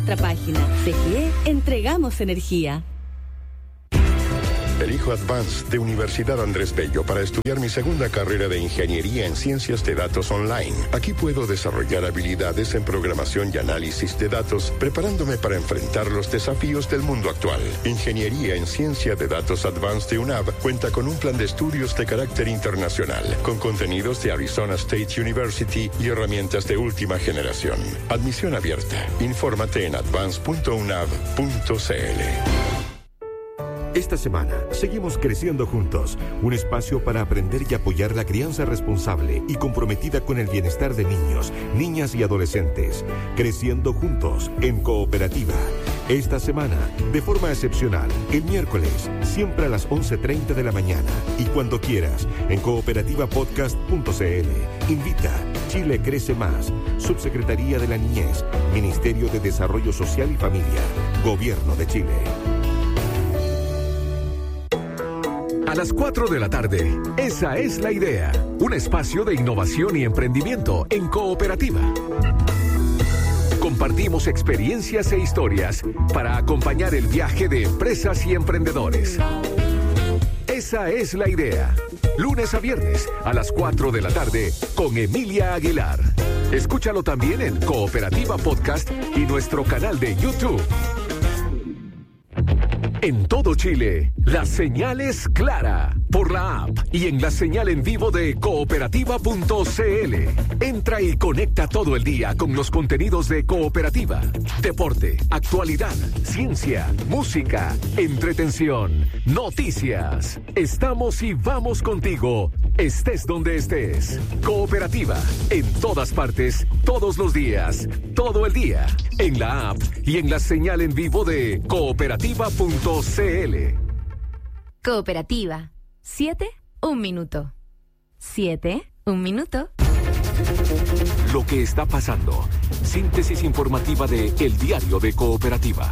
nuestra página. CGE, entregamos energía. Elijo Advanced de Universidad Andrés Bello para estudiar mi segunda carrera de Ingeniería en Ciencias de Datos Online. Aquí puedo desarrollar habilidades en programación y análisis de datos, preparándome para enfrentar los desafíos del mundo actual. Ingeniería en Ciencia de Datos Advanced de UNAV cuenta con un plan de estudios de carácter internacional, con contenidos de Arizona State University y herramientas de última generación. Admisión abierta. Infórmate en advance.unav.cl. Esta semana, seguimos creciendo juntos. Un espacio para aprender y apoyar la crianza responsable y comprometida con el bienestar de niños, niñas y adolescentes. Creciendo juntos, en Cooperativa. Esta semana, de forma excepcional, el miércoles, siempre a las 11:30 de la mañana. Y cuando quieras, en cooperativapodcast.cl. Invita Chile Crece Más. Subsecretaría de la Niñez. Ministerio de Desarrollo Social y Familia. Gobierno de Chile. A las 4 de la tarde, esa es la idea. Un espacio de innovación y emprendimiento en Cooperativa. Compartimos experiencias e historias para acompañar el viaje de empresas y emprendedores. Esa es la idea. Lunes a viernes a las 4 de la tarde con Emilia Aguilar. Escúchalo también en Cooperativa Podcast y nuestro canal de YouTube. En todo Chile, la señal es clara. Por la app y en la señal en vivo de cooperativa.cl. Entra y conecta todo el día con los contenidos de Cooperativa. Deporte, actualidad, ciencia, música, entretención, noticias. Estamos y vamos contigo, estés donde estés. Cooperativa, en todas partes, todos los días, todo el día. En la app y en la señal en vivo de cooperativa.cl. Cooperativa. 7, 1 minuto. 7, 1 minuto. Lo que está pasando. Síntesis informativa de El Diario de Cooperativa.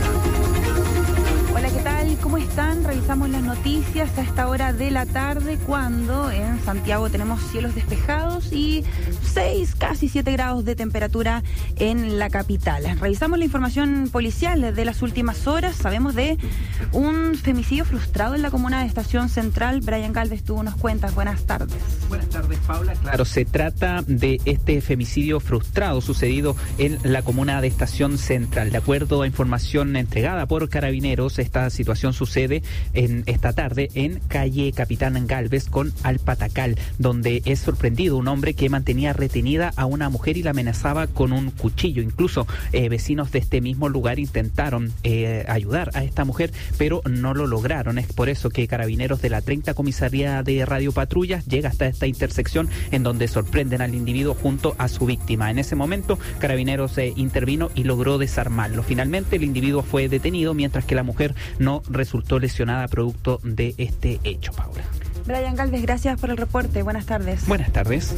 Hola, ¿qué tal? ¿Cómo están? Revisamos las noticias a esta hora de la tarde, cuando en Santiago tenemos cielos despejados y 6, casi 7 grados de temperatura en la capital. Revisamos la información policial de las últimas horas. Sabemos de un femicidio frustrado en la comuna de Estación Central. Brian Galvez, tú nos cuentas. Buenas tardes. Buenas tardes, Paula. Claro, se trata de este femicidio frustrado sucedido en la comuna de Estación Central. De acuerdo a información entregada por Carabineros, esta situación sucede en esta tarde en calle Capitán Galvez con Alpatacal, donde es sorprendido un hombre que mantenía retenida a una mujer y la amenazaba con un cuchillo. Incluso vecinos de este mismo lugar intentaron ayudar a esta mujer, pero no lo lograron. Es por eso que Carabineros de la 30 Comisaría de Radio Patrullas llega hasta esta intersección, en donde sorprenden al individuo junto a su víctima. En ese momento, Carabineros intervino y logró desarmarlo. Finalmente, el individuo fue detenido, mientras que la mujer no resultó lesionada producto de este hecho, Paula. Brian Galvez, gracias por el reporte. Buenas tardes. Buenas tardes.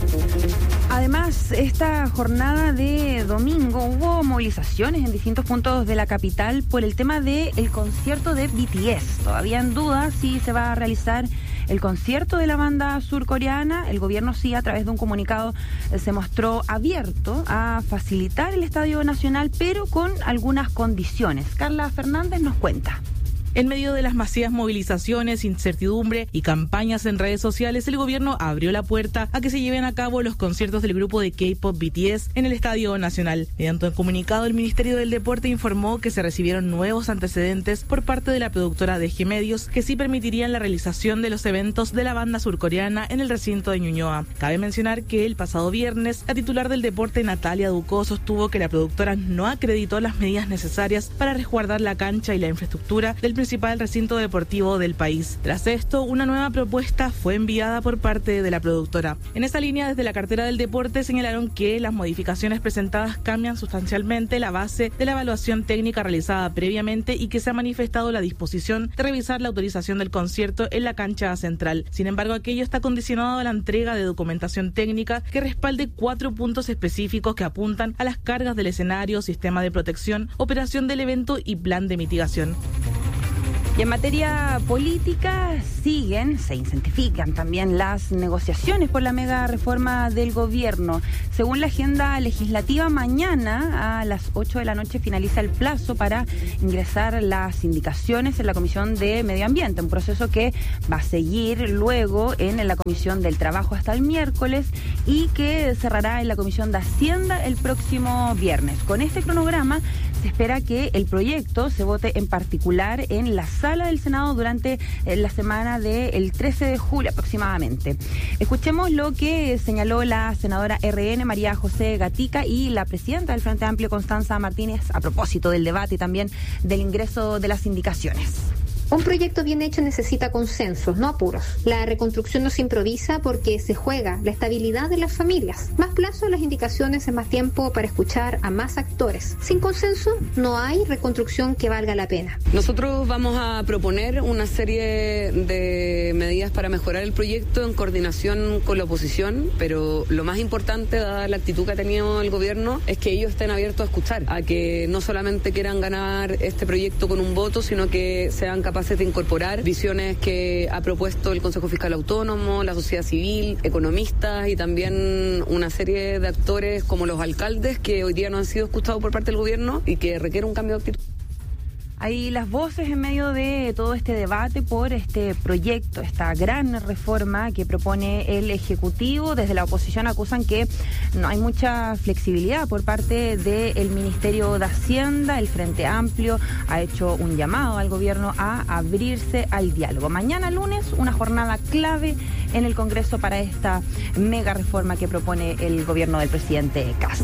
Además, esta jornada de domingo hubo movilizaciones en distintos puntos de la capital por el tema del concierto de BTS. Todavía en duda si se va a realizar el concierto de la banda surcoreana. El gobierno sí, a través de un comunicado, se mostró abierto a facilitar el Estadio Nacional, pero con algunas condiciones. Carla Fernández nos cuenta. En medio de las masivas movilizaciones, incertidumbre y campañas en redes sociales, el gobierno abrió la puerta a que se lleven a cabo los conciertos del grupo de K-pop BTS en el Estadio Nacional. Mediante un comunicado, el Ministerio del Deporte informó que se recibieron nuevos antecedentes por parte de la productora DG Medios que sí permitirían la realización de los eventos de la banda surcoreana en el recinto de Ñuñoa. Cabe mencionar que el pasado viernes, la titular del deporte, Natalia Ducó, sostuvo que la productora no acreditó las medidas necesarias para resguardar la cancha y la infraestructura del principal recinto deportivo del país. Tras esto, una nueva propuesta fue enviada por parte de la productora. En esa línea, desde la cartera del deporte señalaron que las modificaciones presentadas cambian sustancialmente la base de la evaluación técnica realizada previamente y que se ha manifestado la disposición de revisar la autorización del concierto en la cancha central. Sin embargo, aquello está condicionado a la entrega de documentación técnica que respalde 4 puntos específicos que apuntan a las cargas del escenario, sistema de protección, operación del evento y plan de mitigación. Y en materia política se intensifican también las negociaciones por la mega reforma del gobierno. Según la agenda legislativa, mañana a las 8 de la noche finaliza el plazo para ingresar las indicaciones en la Comisión de Medio Ambiente, un proceso que va a seguir luego en la Comisión del Trabajo hasta el miércoles y que cerrará en la Comisión de Hacienda el próximo viernes. Con este cronograma se espera que el proyecto se vote en particular en la sala del Senado durante la semana del 13 de julio aproximadamente. Escuchemos lo que señaló la senadora RN María José Gatica y la presidenta del Frente Amplio Constanza Martínez a propósito del debate y también del ingreso de las indicaciones. Un proyecto bien hecho necesita consensos, no apuros. La reconstrucción no se improvisa porque se juega la estabilidad de las familias. Más plazo a las indicaciones es más tiempo para escuchar a más actores. Sin consenso no hay reconstrucción que valga la pena. Nosotros vamos a proponer una serie de medidas para mejorar el proyecto en coordinación con la oposición, pero lo más importante, dada la actitud que ha tenido el gobierno, es que ellos estén abiertos a escuchar, a que no solamente quieran ganar este proyecto con un voto, sino que sean capaces de incorporar visiones que ha propuesto el Consejo Fiscal Autónomo, la sociedad civil, economistas y también una serie de actores como los alcaldes que hoy día no han sido escuchados por parte del gobierno y que requiere un cambio de actitud. Hay las voces en medio de todo este debate por este proyecto, esta gran reforma que propone el Ejecutivo. Desde la oposición acusan que no hay mucha flexibilidad por parte del Ministerio de Hacienda. El Frente Amplio ha hecho un llamado al gobierno a abrirse al diálogo. Mañana lunes, una jornada clave en el Congreso para esta mega reforma que propone el gobierno del presidente Kast.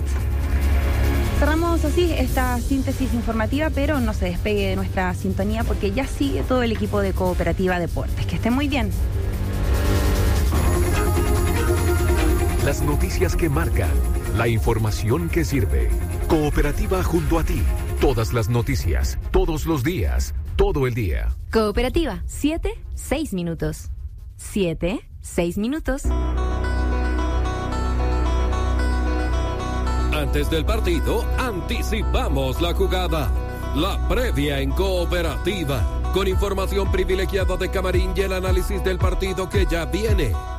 Cerramos así esta síntesis informativa, pero no se despegue de nuestra sintonía porque ya sigue todo el equipo de Cooperativa Deportes. Que estén muy bien. Las noticias que marcan, la información que sirve. Cooperativa junto a ti. Todas las noticias, todos los días, todo el día. Cooperativa, 7-6 minutos. 7-6 minutos. Antes del partido, anticipamos la jugada. La previa en Cooperativa. Con información privilegiada de Camarín y el análisis del partido que ya viene.